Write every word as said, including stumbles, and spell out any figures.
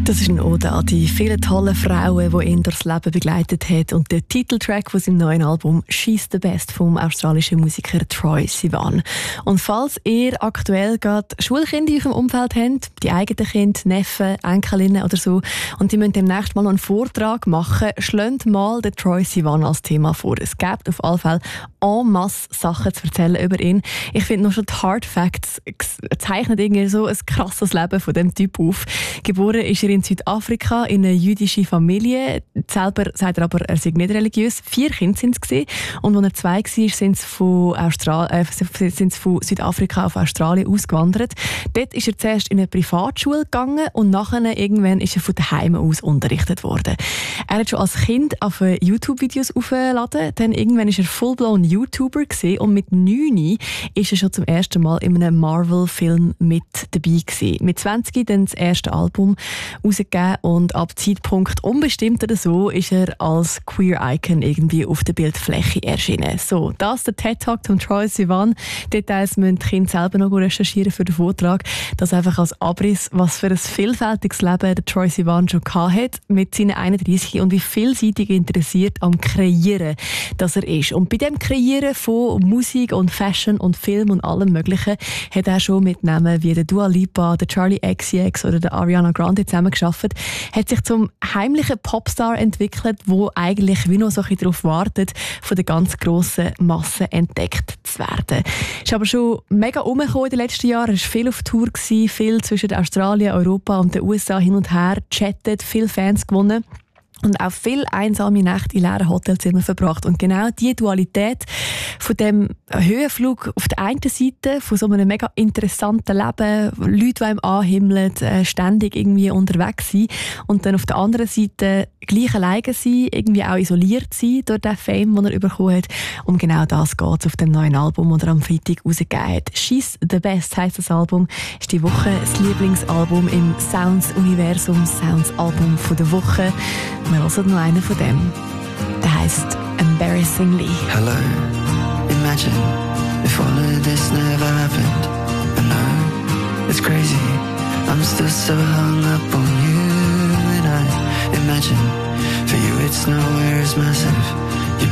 Das ist eine Ode an die vielen tollen Frauen, die ihn durchs Leben begleitet hat. Und der Titeltrack von seinem neuen Album «She's the Best» vom australischen Musiker Troye Sivan. Und falls ihr aktuell gerade Schulkinder in eurem Umfeld habt, die eigenen Kinder, Neffen, Enkelinnen oder so, und die müssen demnächst mal noch einen Vortrag machen, schlägt mal den Troye Sivan als Thema vor. Es gibt auf alle Fälle en masse Sachen zu erzählen über ihn. Ich finde nur schon die Hard Facts zeichnen irgendwie so ein krasses Leben von dem Typ auf. Geboren ist er in Südafrika in eine jüdische Familie. Selber sagt er aber, er sei nicht religiös. Vier Kinder sind es. Und als er zwei war, sind sie von, Austral- äh, sind sie von Südafrika auf Australien ausgewandert. Dort ist er zuerst in eine Privatschule gegangen und nachher irgendwann ist er von daheim aus unterrichtet worden. Er hat schon als Kind auf YouTube-Videos aufgeladen. Dann irgendwann ist er full-blown YouTuber gewesen und mit neun ist er schon zum ersten Mal in einem Marvel-Film mit dabei gewesen. Mit zwanzig dann das erste Album rausgegeben und ab Zeitpunkt unbestimmt oder so ist er als Queer-Icon irgendwie auf der Bildfläche erschienen. So, das ist der TED-Talk von Troye Sivan. Details müssen die Kinder selber noch recherchieren für den Vortrag. Das einfach als Abriss, was für ein vielfältiges Leben der Troye Sivan schon hat mit seinen einunddreissig und wie vielseitig interessiert am Kreieren dass er ist. Und bei dem Kreieren von Musik und Fashion und Film und allem Möglichen hat er schon mit Namen wie der Dua Lipa, der Charli X C X oder der Ariana Grande zusammengearbeitet, hat sich zum heimlichen Popstar entwickelt, wo eigentlich wie noch so ein bisschen darauf wartet, von der ganz grossen Masse entdeckt zu werden. Ist aber schon mega umgekommen in den letzten Jahren. Er war viel auf Tour, viel zwischen Australien, Europa und den U S A hin und her gechattet, viele Fans gewonnen. Und auch viele einsame Nächte in leeren Hotelzimmern verbracht. Und genau diese Dualität von dem Höhenflug auf der einen Seite, von so einem mega interessanten Leben, Leute, die einem anhimmeln, ständig irgendwie unterwegs sind. Und dann auf der anderen Seite gleich alleine sein, irgendwie auch isoliert sein durch den Fame, den er bekommen hat. Um genau das geht es auf dem neuen Album, das er am Freitag rausgegeben hat. «She's the Best» heisst das Album. Ist die Woche das Lieblingsalbum im Sounds-Universum, Sounds-Album von der Woche. Wir hören noch einen von dem. Der heisst «Embarrassingly». Hello, imagine if all of this never happened.